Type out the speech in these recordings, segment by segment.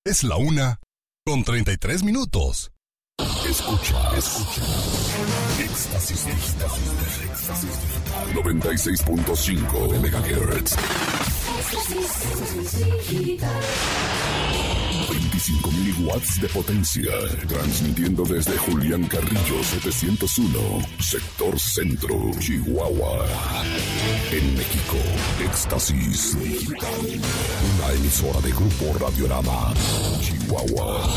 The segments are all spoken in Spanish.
Es la 1:33. Escucha. Éxtasis Digital. 96.5 MHz. 25,000 watts de potencia. Transmitiendo desde Julián Carrillo 701, Sector Centro, Chihuahua. En México, Éxtasis Digital. Una emisora de Grupo Radiorama, Chihuahua.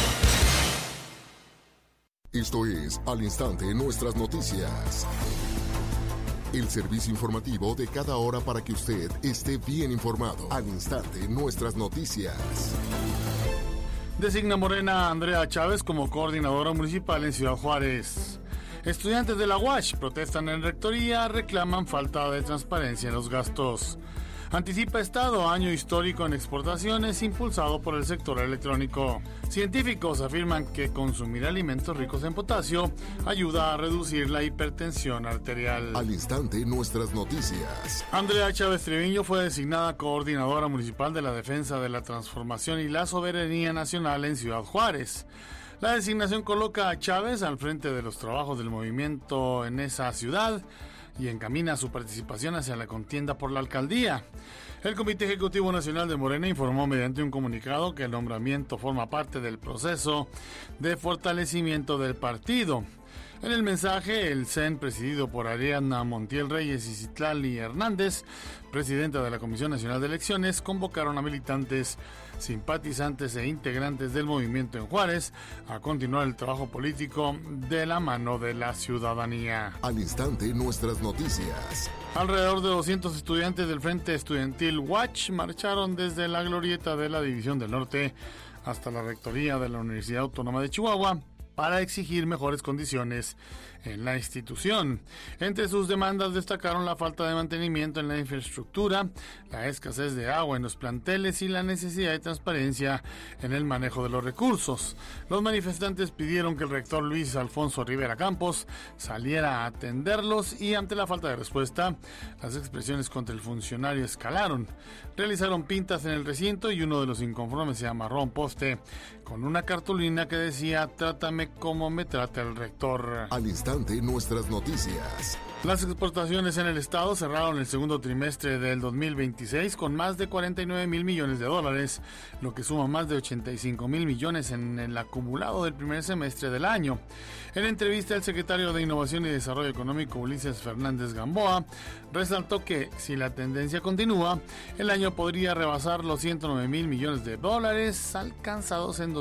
Esto es Al Instante Nuestras Noticias. El servicio informativo de cada hora para que usted esté bien informado. Al Instante Nuestras Noticias. Designa Morena a Andrea Chávez como coordinadora municipal en Ciudad Juárez. Estudiantes de la UASH protestan en rectoría, reclaman falta de transparencia en los gastos. Anticipa Estado año histórico en exportaciones impulsado por el sector electrónico. Científicos afirman que consumir alimentos ricos en potasio ayuda a reducir la hipertensión arterial. Al Instante Nuestras Noticias. Andrea Chávez Treviño fue designada coordinadora municipal de la defensa de la transformación y la soberanía nacional en Ciudad Juárez. La designación coloca a Chávez al frente de los trabajos del movimiento en esa ciudad y encamina su participación hacia la contienda por la alcaldía. El Comité Ejecutivo Nacional de Morena informó mediante un comunicado que el nombramiento forma parte del proceso de fortalecimiento del partido. En el mensaje, el CEN, presidido por Ariadna Montiel Reyes y Citlali Hernández, presidenta de la Comisión Nacional de Elecciones, convocaron a militantes, simpatizantes e integrantes del movimiento en Juárez a continuar el trabajo político de la mano de la ciudadanía. Al Instante Nuestras Noticias. Alrededor de 200 estudiantes del Frente Estudiantil UASH marcharon desde la glorieta de la División del Norte hasta la rectoría de la Universidad Autónoma de Chihuahua para exigir mejores condiciones en la institución. Entre sus demandas destacaron la falta de mantenimiento en la infraestructura, la escasez de agua en los planteles y la necesidad de transparencia en el manejo de los recursos. Los manifestantes pidieron que el rector Luis Alfonso Rivera Campos saliera a atenderlos y ante la falta de respuesta, las expresiones contra el funcionario escalaron. Realizaron pintas en el recinto y uno de los inconformes se amarró a un poste con una cartulina que decía "Trátame como me trata el rector". Al Instante Nuestras Noticias. Las exportaciones en el estado cerraron el segundo trimestre del 2026 con más de 49,000 millones de dólares, lo que suma más de 85,000 millones en el acumulado del primer semestre del año. En entrevista, el secretario de Innovación y Desarrollo Económico, Ulises Fernández Gamboa, resaltó que si la tendencia continúa, el año podría rebasar los 109,000 millones de dólares alcanzados en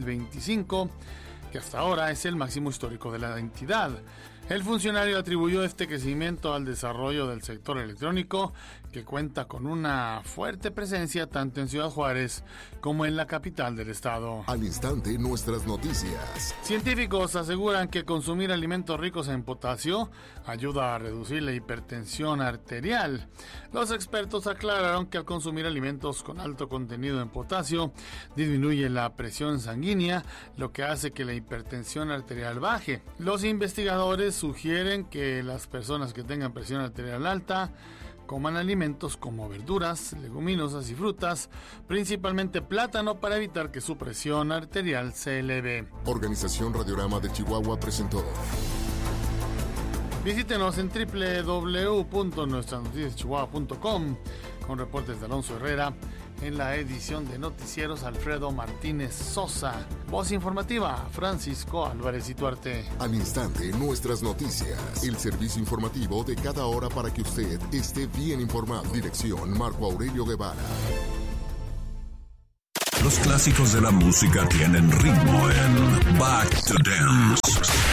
2025, que hasta ahora es el máximo histórico de la entidad. El funcionario atribuyó este crecimiento al desarrollo del sector electrónico, que cuenta con una fuerte presencia tanto en Ciudad Juárez como en la capital del estado. Al Instante Nuestras Noticias. Científicos aseguran que consumir alimentos ricos en potasio ayuda a reducir la hipertensión arterial. Los expertos aclararon que al consumir alimentos con alto contenido en potasio disminuye la presión sanguínea, lo que hace que la hipertensión arterial baje. Los investigadores sugieren que las personas que tengan presión arterial alta coman alimentos como verduras, leguminosas y frutas, principalmente plátano, para evitar que su presión arterial se eleve. Organización Radiorama de Chihuahua presentó. Visítenos en www.nuestrasnoticiaschihuahua.com con reportes de Alonso Herrera. En la edición de noticieros, Alfredo Martínez Sosa. Voz informativa, Francisco Álvarez Ituarte. Al Instante Nuestras Noticias. El servicio informativo de cada hora para que usted esté bien informado. Dirección Marco Aurelio Guevara. Los clásicos de la música tienen ritmo en Back to Dance.